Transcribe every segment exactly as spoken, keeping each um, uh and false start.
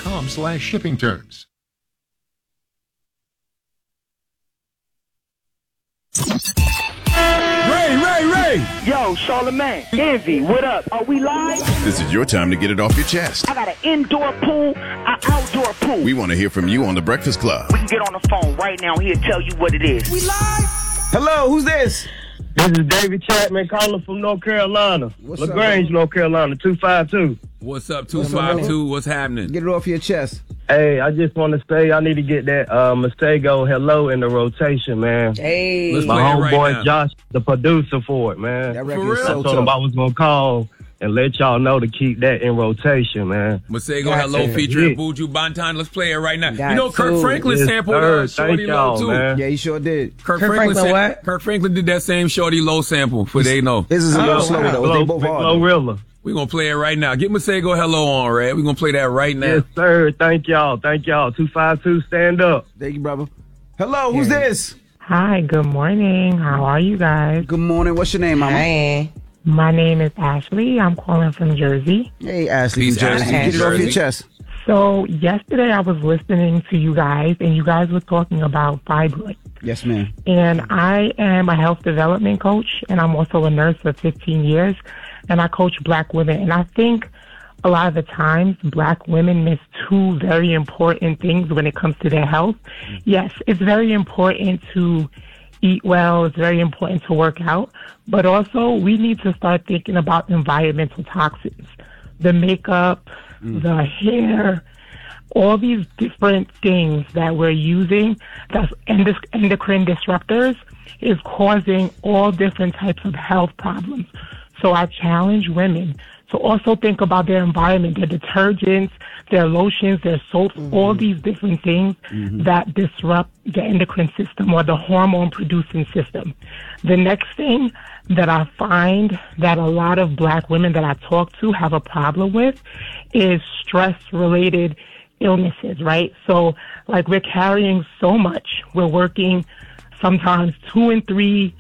com slash shipping terms. Ray, Ray, Ray! Yo, Charlamagne, Envy, what up? Are we live? This is your time to get it off your chest. I got an indoor pool, an outdoor pool. We want to hear from you on The Breakfast Club. We can get on the phone right now. He'll tell you what it is. We live? Hello, who's this? This is David Chapman calling from North Carolina. What's LaGrange, up, North Carolina, two five two. What's up, two five two? What's happening? Get it off your chest. Hey, I just want to say I need to get that uh, Masego Hello in the rotation, man. Hey. Let's My play it right homeboy now. Josh, the producer for it, man. That For record real? is I so told him I tough. was going to call and let y'all know to keep that in rotation, man. Masego Hello Yeah. featuring Buju Banton. Let's play it right now. Got you know, Kirk to. Franklin Yes, sampled sir. uh, Shorty Thank Low, y'all, too. man. Yeah, he sure did. Kirk, Kirk Franklin, Franklin sam- what? Kirk Franklin did that same Shorty Low sample for They Know. This is a little Oh, slower, wow. though. They both hard. though. Glorilla. We're going to play it right now. Get Masego Hello on, Red. We're going to play that right now. Yes, sir. Thank y'all. Thank y'all. two five two, stand up. Thank you, brother. Hello, who's this? Hi, good morning. How are you guys? Good morning. What's your name, mama? Hey. My name is Ashley. I'm calling from Jersey. Hey, Ashley Peace, from Jersey. Ashley. Get it off your Jersey. chest. So yesterday I was listening to you guys and you guys were talking about fibroids. Yes, ma'am. And I am a health development coach and I'm also a nurse for fifteen years and I coach black women. And I think a lot of the times black women miss two very important things when it comes to their health. Yes, it's very important to eat well. It's very important to work out, but also we need to start thinking about environmental toxins, the makeup, the hair, all these different things that we're using that's endoc- endocrine disruptors is causing all different types of health problems. So I challenge women to also think about their environment, their detergents, their lotions, their soaps, all these different things that disrupt the endocrine system or the hormone producing system. The next thing that I find that a lot of black women that I talk to have a problem with is stress related illnesses, right? So like we're carrying so much, we're working sometimes two and three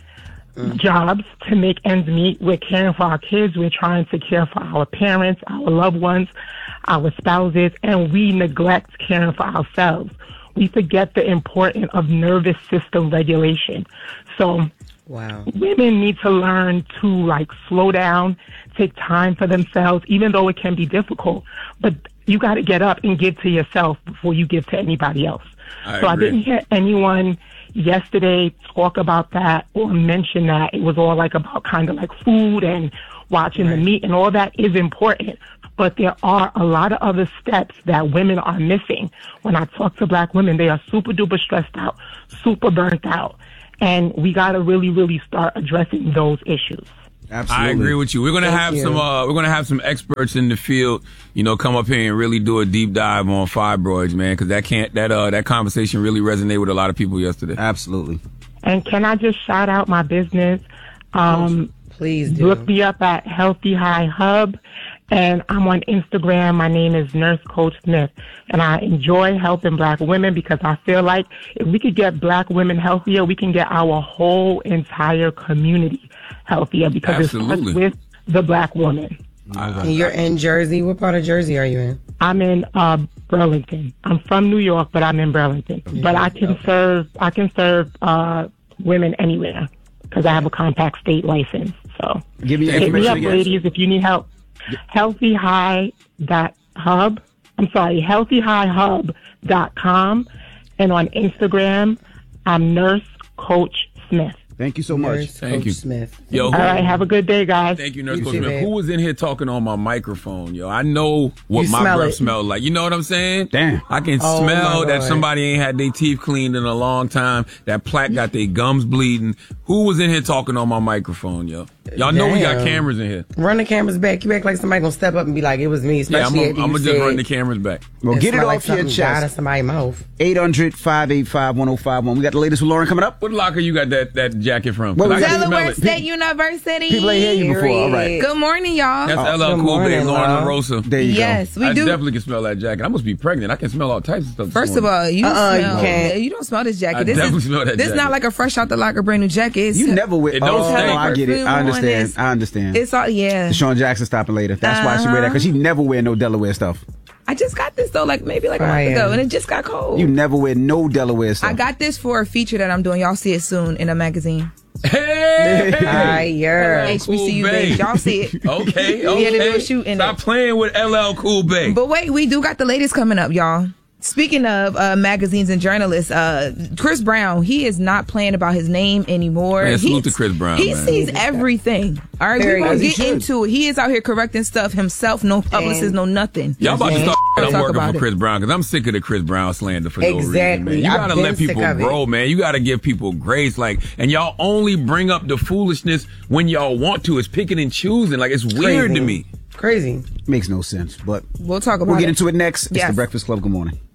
jobs to make ends meet. We're caring for our kids. We're trying to care for our parents, our loved ones, our spouses, and we neglect caring for ourselves. We forget the importance of nervous system regulation. So Wow. women need to learn to like slow down, take time for themselves, even though it can be difficult. But you got to get up and give to yourself before you give to anybody else. I so agree. I didn't hear anyone yesterday talk about that or mention that. It was all like about kind of like food and watching the meat, and all that is important. But there are a lot of other steps that women are missing. When I talk to black women, they are super duper stressed out, super burnt out. And we got to really, really start addressing those issues. Absolutely. I agree with you. We're gonna Thank have you. some. Uh, we're gonna have some experts in the field. You know, come up here and really do a deep dive on fibroids, man, because that can't. That uh, that conversation really resonated with a lot of people yesterday. Absolutely. And can I just shout out my business? Um, Please do. Look me up at Healthy High Hub, and I'm on Instagram. My name is Nurse Coach Smith, and I enjoy helping black women because I feel like if we could get black women healthier, we can get our whole entire community healthier because Absolutely. it starts with the black woman. And you're in Jersey. What part of Jersey are you in? I'm in uh, Burlington. I'm from New York, but I'm in Burlington. But I can serve. I can serve uh, women anywhere because I have a compact state license. So Give me your hit me information up, again. ladies, if you need help. Healthy High dot hub. I'm sorry, healthy high hub dot com, and on Instagram, I'm Nurse Coach Smith. Thank you so much. Nurse Thank Coach you. Smith. Yo, All who- right, have a good day, guys. Thank you, Nurse You Coach too, Smith. babe. Who was in here talking on my microphone, yo? I know what You my smell breath it. smells like. You know what I'm saying? Damn. I can Oh, smell my that God. somebody ain't had their teeth cleaned in a long time. That plaque got their gums bleeding. Who was in here talking on my microphone, yo? Y'all know we got Damn. cameras in here. Run the cameras back. You act like somebody gonna step up and be like, it was me. Yeah, I'm Especially gonna after you just said run the cameras back. Well, it get it smell like off your something died in chest. somebody's mouth. eight hundred, five eight five, one oh five one. We got the latest with Lauren coming up. What locker you got that, that jacket from? What 'Cause was I can that? smell Delaware it. State University. People ain't hear you before. All right. Good morning, y'all. That's L L good Cool J, morning, Lauren love. LaRosa. There you Yes, go. we I do. definitely can smell that jacket. I must be pregnant. I can smell all types of stuff. this First of morning. all, you Uh-uh, you smell. can't. You don't smell this jacket. I this definitely is smell that this jacket. not like a fresh out the locker brand new jacket. It's, You never wear. It don't oh, stink. I get it. I Perfume on understand. this. I understand. It's all yeah. Deshaun Jackson stopping later. That's why she wear that because she never wear no Delaware stuff. I just got this though, like maybe like a month Fire. ago, and it just got cold. You never wear no Delaware stuff. I got this for a feature that I'm doing. Y'all see it soon in a magazine. Hey, Fire. H B C U Cool babes. Bae. Y'all see it. Okay, We had to do okay. a shoot in Stop it. playing with L L Cool Bae. But wait, we do got the latest coming up, y'all. Speaking of uh, magazines and journalists, uh, Chris Brown, he is not playing about his name anymore. Man, salute He- to Chris Brown, He man. sees everything. All right, Very we're going good. to As he get should. into it. He is out here correcting stuff himself. No publicist, no nothing. Y'all about to Yes, start We'll I'm talk working about for it. Chris Brown because I'm sick of the Chris Brown slander for no reason, Exactly. man. You I've gotta been let sick people of it. grow, man. You gotta give people grace, like, and y'all only bring up the foolishness when y'all want to. It's picking and choosing. Like, it's weird Crazy. to me. Crazy. Makes no sense, but We'll talk about we'll get it. into it next. It's Yes. the Breakfast Club. Good morning.